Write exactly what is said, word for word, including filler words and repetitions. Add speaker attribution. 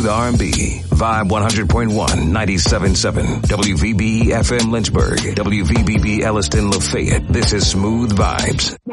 Speaker 1: smooth R and B. Vibe one hundred point one, ninety-seven point seven. W V B E F M Lynchburg. W V B B Elliston Lafayette. This is Smooth Vibes.